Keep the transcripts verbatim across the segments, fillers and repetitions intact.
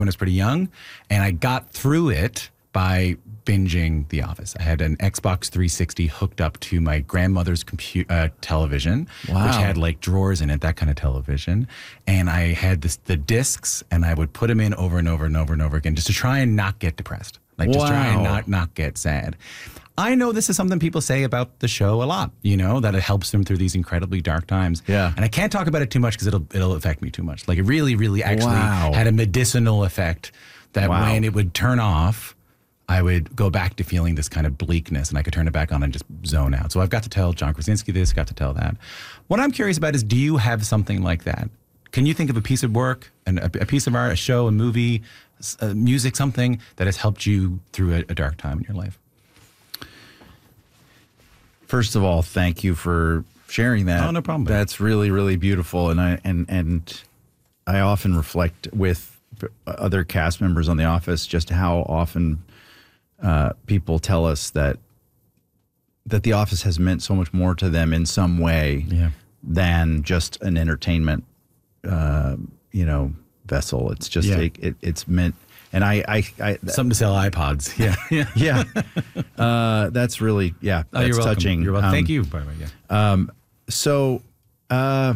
when I was pretty young, and I got through it by binging The Office. I had an Xbox three sixty hooked up to my grandmother's compu- uh, television, Wow. which had like drawers in it, that kind of television. And I had this, the discs, and I would put them in over and over and over and over again just to try and not get depressed. Like just try and Wow. not, not get sad. I know this is something people say about the show a lot, you know, that it helps them through these incredibly dark times. Yeah. And I can't talk about it too much because it'll it'll affect me too much. Like it really, really actually Wow. had a medicinal effect that Wow. when it would turn off, I would go back to feeling this kind of bleakness, and I could turn it back on and just zone out. So I've got to tell John Krasinski this, got to tell that. What I'm curious about is, do you have something like that? Can you think of a piece of work, and a, a piece of art, a show, a movie, s- uh, music, something that has helped you through a, a dark time in your life? First of all, thank you for sharing that. Oh, no problem. That's really, really beautiful. And I and and I often reflect with other cast members on The Office just how often uh, people tell us that that The Office has meant so much more to them in some way Yeah. than just an entertainment, uh, you know, vessel. It's just Yeah. it, it, it's meant. And I, I, I Something to sell iPods. Yeah. Yeah. yeah, uh, that's really yeah. Oh, That's you're welcome. touching. You're welcome. Um, Thank you, by the way. Yeah. So, uh,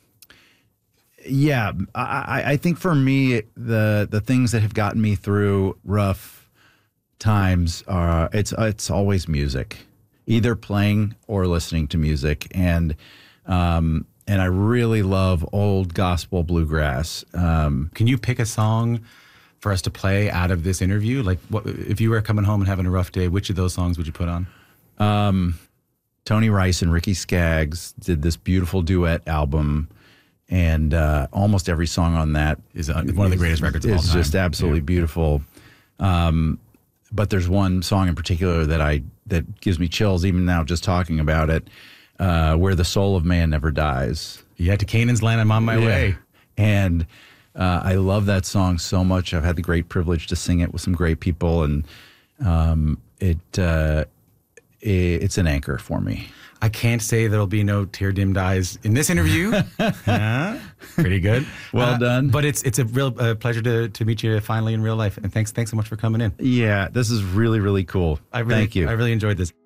yeah, I, I- I think for me, the the things that have gotten me through rough times are it's it's always music, either playing or listening to music, and um, and I really love old gospel bluegrass. Um, Can you pick a song for us to play out of this interview? Like, what if you were coming home and having a rough day? Which of those songs would you put on? Tony Rice and Ricky Skaggs did this beautiful duet album, and uh, almost every song on that Is uh, one of the greatest records of all It's time. just absolutely Yeah. beautiful. Um, but there's one song in particular that I that gives me chills even now just talking about it, uh, where the soul of man never dies. Yeah, to Canaan's land, I'm on my Yeah. way. And uh, I love that song so much. I've had the great privilege to sing it with some great people, and um, it, uh, it it's an anchor for me. I can't say there'll be no tear dimmed eyes in this interview. Uh, pretty good. Well Uh, done. But it's it's a real uh, pleasure to to meet you finally in real life. And thanks thanks so much for coming in. Yeah, this is really, really cool. I really, Thank you. I really enjoyed this.